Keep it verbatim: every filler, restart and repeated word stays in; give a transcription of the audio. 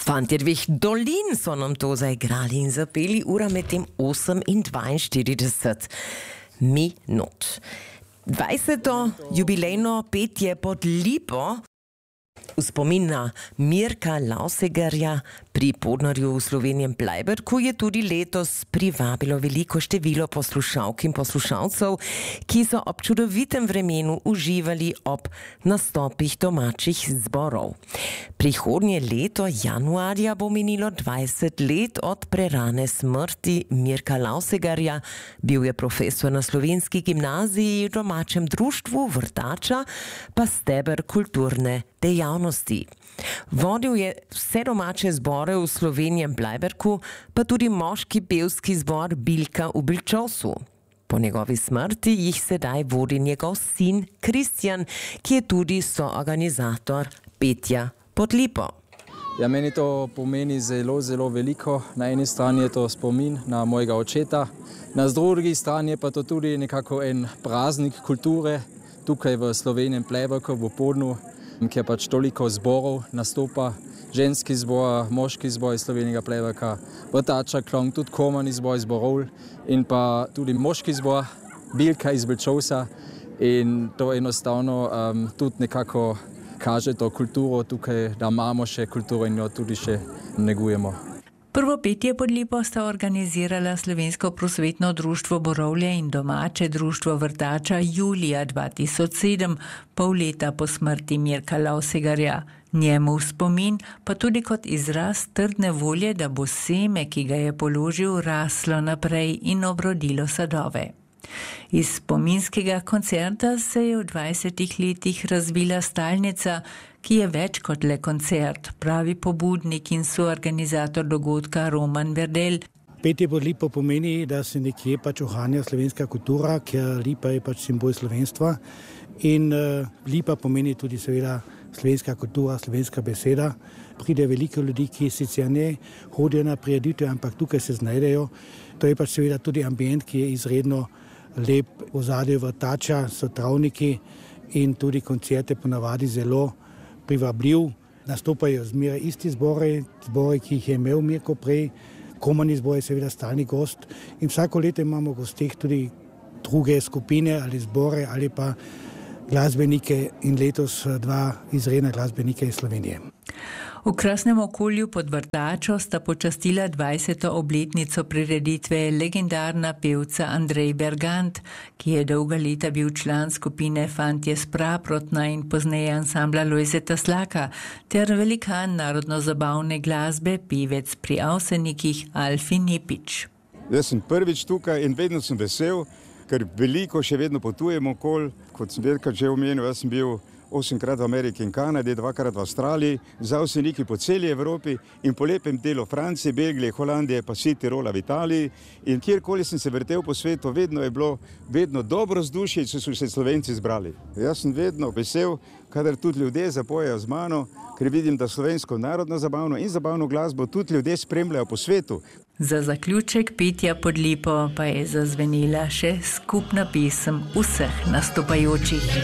Fantje dveh dolin so nam to zaigrali in zapeli ura med tem osem in dvainštirideset minut. dvajseto jubilejno petje pod lipo v spomin na Mirka Lausegerja pri Podnarju v Slovenjem Bleibergu je tudi letos privabilo veliko število poslušalk in poslušalcev, ki so ob čudovitem vremenu uživali ob nastopih domačih zborov. Prihodnje leto januarja bo minilo dvajset let od prerane smrti Mirka Lausegerja. Bil je profesor na Slovenski gimnaziji, v domačem društvu Vrtača pa steber kulturne dejavnosti. Vodil je vse domače zbore v Slovenjem Bleibergu, pa tudi moški pevski zbor Bilka v Bilčovsu. Po njegovi smrti jih sedaj vodi njegov sin Kristjan, ki je tudi soorganizator petja pod lipo. Ja, meni to pomeni zelo, zelo veliko. Na eni strani je to spomin na mojega očeta, na drugi strani je pa to tudi nekako en praznik kulture tukaj v Slovenjem Bleibergu v Podnu, kjer pač toliko zborov nastopa, ženski zbor, moški zbor iz Slovenjega Bleiberga, Vrtača, Klong, tudi komani zbor iz Borol in pa tudi moški zbor Bilka iz Bilčovsa in to enostavno um, tudi nekako kaže to kulturo tukaj, da imamo še kulturo in jo tudi še negujemo. Prvo petje pod lipo sta organizirala Slovensko prosvetno društvo Borovlje in domače društvo Vrtača julija dva tisoč sedem, pol leta po smrti Mirka Lausegerja. Njemu v spomin, pa tudi kot izraz trdne volje, da bo seme, ki ga je položil, raslo naprej in obrodilo sadove. Iz spominskega koncerta se je v dvajsetih letih razvila stalnica, ki je več kot le koncert, pravi pobudnik in soorganizator dogodka Roman Verdel. Petje pod lipo pomeni, da se nekje pač ohranja slovenska kultura, ker lipa je pač simbol slovenstva in uh, lipa pomeni tudi seveda slovenska kultura, slovenska beseda. Pride veliko ljudi, ki sicer ne hodijo na prireditve, ampak tukaj se znajdejo. To je pač seveda tudi ambient, ki je izredno lep. V ozadju Vrtača so travniki in tudi koncerte ponavadi zelo privabljiv. Nastopajo zmeraj isti zbori, zbori, ki jih je imel Mirko prej. Komani zbor je seveda stalni gost in vsako leto imamo v gosteh tudi druge skupine ali zbore ali pa glasbenike in letos dva izredna glasbenika iz Slovenije. V krasnem okolju pod Vrtačo sta počastila dvajseto obletnico prireditve legendarna pevca Andrej Bergant, ki je dolga leta bil član skupine Fantje s Praprotna in pozneje ansambla Lojzeta Slaka, ter velikan narodno-zabavne glasbe, pevec pri Avsenikih Alfi Nipič. Jaz sem prvič tukaj in vedno sem vesel, ker veliko še vedno potujemo okoli. Kot sem vedno že omenil, jaz sem bil osemkrat v Ameriki in Kanadi, dvakrat v Avstraliji, z Avseniki po celi Evropi in po lepem delu Francije, Belgije, Holandije, pa si Tirola v Italiji. In kjerkoli sem se vrtel po svetu, vedno je bilo vedno dobro vzdušje, če so se Slovenci zbrali. Jaz sem vedno vesel, kadar tudi ljudje zapojejo z mano, ker vidim, da slovensko narodno zabavno in zabavno glasbo tudi ljudje spremljajo po svetu. Za zaključek petja pod lipo pa je zazvenila še skupna pesem vseh nastopajočih.